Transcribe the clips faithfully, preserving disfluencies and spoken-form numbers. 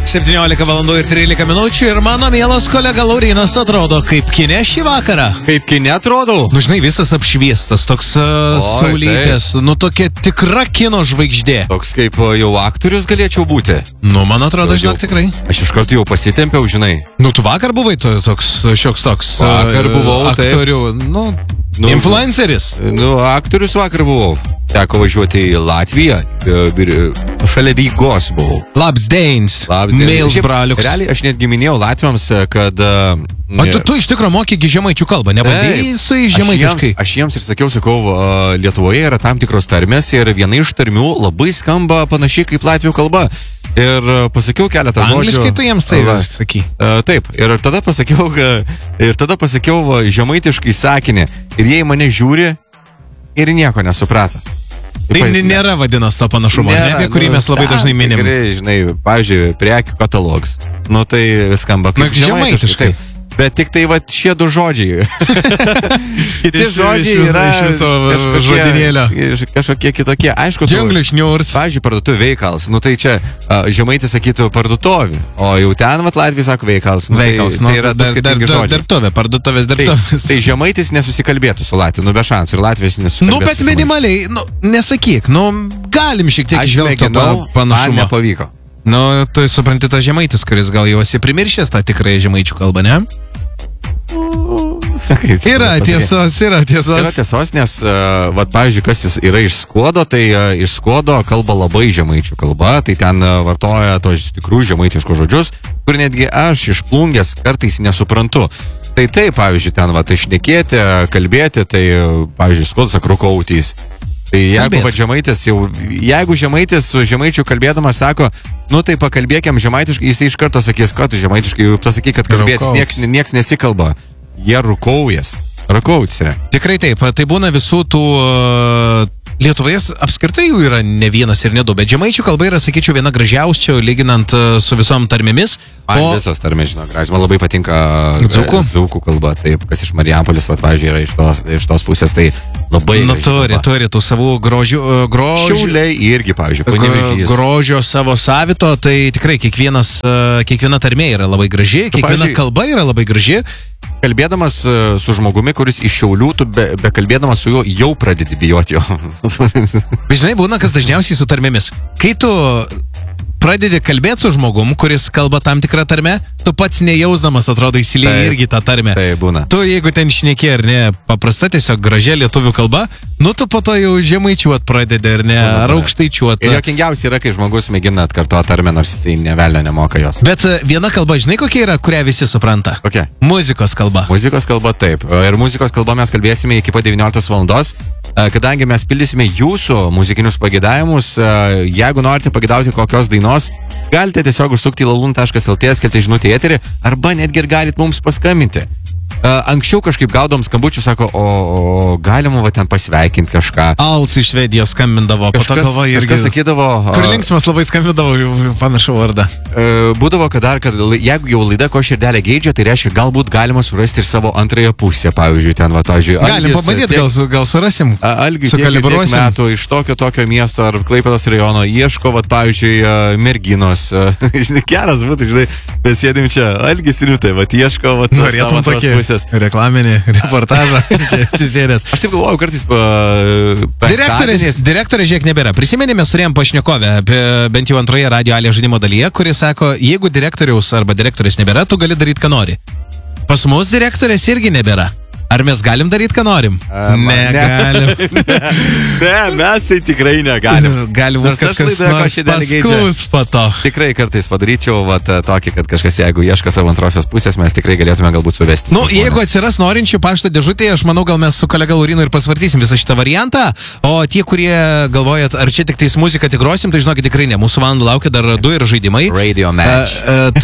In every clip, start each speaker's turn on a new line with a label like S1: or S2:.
S1: septyniolika valandų ir trylika minučių ir mano mielas kolega Laurynas atrodo kaip kine šį vakarą.
S2: Kaip kine atrodo?
S1: Nu, žinai, visas apšviestas, toks uh, saulytės, nu tokia tikra kino žvaigždė.
S2: Toks kaip uh, jau aktorius galėčiau būti.
S1: Nu, man atrodo,
S2: jau,
S1: žinok, tikrai.
S2: Aš iš karto jau pasitempiau, žinai.
S1: Nu, tu vakar buvai to, toks, šioks toks.
S2: Vakar buvau,
S1: uh, aktorių, nu, nu, influenceris.
S2: Nu, aktorius vakar buvau. Teko važiuoti į Latviją, šalia Rygos buvau.
S1: Labsdeins, Mėls braliuks.
S2: Realiai, aš netgi minėjau latviams, kad...
S1: O tu, tu iš tikro mokygi žemaičių kalbą, nebandėjai su jais žemaitiškai?
S2: Aš, aš jiems ir sakiau, sakau, Lietuvoje yra tam tikros tarmės ir viena iš tarmių labai skamba panašiai kaip latvių kalba. Ir pasakiau keletą žodžių.
S1: Angliškai tu jiems tai sakai.
S2: Taip, ir tada pasakiau, ir tada pasakiau žemaitiškai sakinį. Ir jie į mane žiūri ir nieko nesuprato.
S1: Tai nėra vadinas to panašumo, ne, apie kurį mes labai dažnai minim.
S2: Tikrai, žinai, pavyzdžiui, prekių katalogas. Nu, tai skamba kaip
S1: žemaitiškai.
S2: Bet tik tai va šie du žodžiai. Kiti
S1: iš,
S2: žodžiai
S1: iš,
S2: yra
S1: iš viso žodinėlio.
S2: Kažkokie kitokie. Aišku,
S1: džiunglišniurs.
S2: Pavyzdžiui, parduotuvė veikals. Nu, tai čia uh, žemaitis sakytų parduotuvė. O jau ten, va, Latvija sako veikals. Nu,
S1: veikals.
S2: Tai,
S1: Nu,
S2: tai yra du skirtingi žodžiai.
S1: Dirbtuvė, parduotuvės dirbtuvės.
S2: Tai, tai žemaitis nesusikalbėtų su Latvija. Nu, be šansų. Ir Latvijos nesusikalbėtų.
S1: Nu, bet minimaliai, nu, nesakyk. Nu, galim šiek tiek išvelgti to panašumą.
S2: Man nepavyko.
S1: Nu, tu supranti tą žemaitis, kuris gal jau esi primiršęs tą tikrąją žemaičių kalbą, ne?
S2: Kaip,
S1: yra tiesos, yra tiesos.
S2: Yra tiesos, nes, uh, vat, pavyzdžiui, kas yra iš Skuodo, tai uh, iš Skuodo kalba labai žemaičių kalba, tai ten uh, vartoja tos tikrų žemaitiškos žodžius, kur netgi aš iš Plungės kartais nesuprantu. Tai taip, pavyzdžiui, ten, va, tai šnekėti, kalbėti, tai, pavyzdžiui, Skuodas akrokautys. Tai jeigu va, žemaitis jau, jeigu žemaitis su žemaičiu kalbėdamas sako, nu tai pakalbėkiam žemaitiškai, jis iš karto sakys, kad tu žemaitiškai, jau pasakyk, kad kalbėtis nieks, nieks nesikalba. Jie rukaujas. Rukautis yra.
S1: Tikrai taip, tai būna visų tų... Uh, Lietuvoje apskritai jų yra ne vienas ir ne du, bet žemaičių kalba yra, sakyčiau, viena gražiausių, lyginant uh, su visom tarmėmis.
S2: Man o... visos tarmės, žinau, gražiai. Man labai patinka
S1: dzūkų,
S2: dzūkų kalba, taip, kas iš Marijampolės, vat, pavyzdžiui, yra iš tos, iš tos pusės, tai labai
S1: nu, turi, turi tų savų grožių... Uh, grožių
S2: Šiauliai irgi, pavyzdžiui, Panevėžys.
S1: Grožio savo savito, tai tikrai kiekvienas, uh, kiekviena tarmė yra labai graži,
S2: tu,
S1: kiekviena kalba yra labai graži.
S2: Kalbėdamas uh, su žmogumi, kuris iš Šiaulių, tu be, be kalbėdamas su juo jau pradedi bijoti jo.
S1: Bet žinai, būna kas dažniausiai su tarmėmis. Kai tu pradedi kalbėti su žmogum, kuris kalba tam tikrą tarmę, tu pats nejausdamas atrodo įsilieji irgi tą tarmę.
S2: Tai būna.
S1: Tu, jeigu ten šneki ar ne, paprasta tiesiog gražia lietuvių kalba, nu tu po to jau žemaičiuot pradedi ar ne, būna, ar aukštaičiuot.
S2: Ir jokingiausia yra, kai žmogus mėgina atkartoti tarmę, nors jisai nevelnio nemoka jos.
S1: Bet viena kalba, žinai, kokia yra, kurią visi supranta?
S2: Kokia?
S1: Muzikos kalba.
S2: Muzikos kalba, taip. Ir muzikos kalba mes kalbėsime iki pat devynioliktos valandos, kadangi mes pildysime jūsų muzikinius pageidavimus. Jeigu norite pageidauti kokios dainos, galite tiesiog užsukti į lalun taškas el tė, skelbti žinutę į eterį, arba netgi ir galite mums paskambinti. Uh, anksčiau kažkaip gaudom skambučių, sako, o, o galima va ten pasveikinti kažką.
S1: Alts iš Švedijos skambindavo, kažkas, po to galva irgi.
S2: Kažkas sakydavo... Uh,
S1: kur linksmas labai skambindavo panašų vardą.
S2: Uh, būdavo, kad dar, kad jeigu jau laida ko širdelė geidžia, tai reiškia, galbūt galima surasti ir savo antrąją pusę, pavyzdžiui, ten va, pavyzdžiui.
S1: Galim pabandyti, gal, gal surasim,
S2: Algiui tiek, tiek metų iš tokio tokio miesto ar Klaipėdos rajono ieško, va, pavyzdžiui, uh, merginos. Uh, žinai, geras būtų, žinai, mes sėdim čia, Algis Rimtai, va, ieško, va, savo antros pusės.
S1: Reklaminį reportažą čia atsisėdęs.
S2: Aš taip galvoju, kartais pa,
S1: direktorės, direktorė žiūrėk nebėra. Prisimenė, mes turėjom pašnekovę, bent jau antroje Radio Alė žaidimo dalyje, kuris sako, jeigu direktoriaus arba direktorės nebėra, tu gali daryti, ką nori. Pas mus direktorės irgi nebėra. Ar mes galim daryti, ką norim?
S2: A,
S1: negalim.
S2: Ne, ne, mes tai tikrai negalim.
S1: Gali būti kažkas nors paskus po to.
S2: Tikrai kartais padaryčiau vat, tokį, kad kažkas, jeigu ieško savo antrosios pusės, mes tikrai galėtume galbūt suvesti.
S1: Nu, jeigu atsiras norinčių pašto dėžutėje, aš manau, gal mes su kolega Laurinu ir pasvartysim visą šitą variantą. O tie, kurie galvojat, ar čia tik tais muziką tik grosim, tai žinokit, tikrai ne. Mūsų valandų laukia dar du ir žaidimai.
S2: Radio match.
S1: A, a,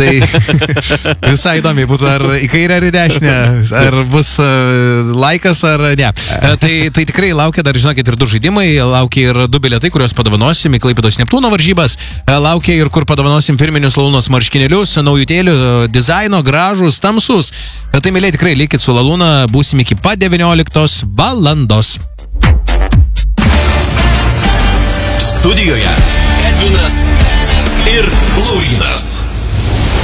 S1: tai visai įdomiai būtų, ar į kairę ar į dešinę, ar bus... laikas ar ne. Tai, tai tikrai laukia dar, žinokit, ir du žaidimai, laukia ir du bilietai, kuriuos padovanosim į Klaipėdos Neptūno varžybas, laukia ir kur padovanosim firminius Lalunos marškinėlius, naujutėlių, dizaino, gražus, tamsus. Tai, mėlyje, tikrai likit su Laluna, būsim iki pat devynioliktos valandos.
S3: Studijoje Edvinas ir Laurynas.